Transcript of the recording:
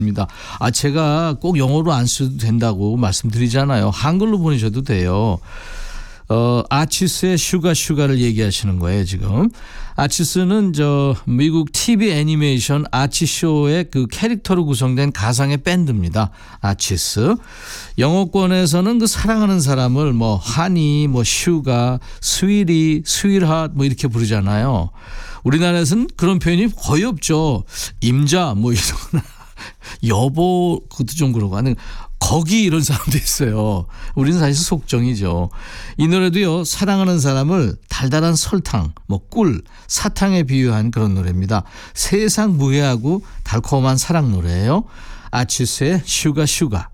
입니다. 제가 꼭 영어로 안 써도 된다고 말씀드리잖아요. 한글로 보내셔도 돼요. 아치스의 슈가를 얘기하시는 거예요, 지금. 아치스는 미국 TV 애니메이션 아치쇼의 그 캐릭터로 구성된 가상의 밴드입니다. 아치스. 영어권에서는 그 사랑하는 사람을 하니, 슈가, 스위리, 스윗핫 이렇게 부르잖아요. 우리나라에서는 그런 표현이 거의 없죠. 임자 이러거나 여보 그것도 좀 그러고 하는 거기 이런 사람도 있어요. 우리는 사실 속정이죠. 이 노래도요. 사랑하는 사람을 달달한 설탕, 꿀, 사탕에 비유한 그런 노래입니다. 세상 무해하고 달콤한 사랑 노래예요. 아치스의 슈가.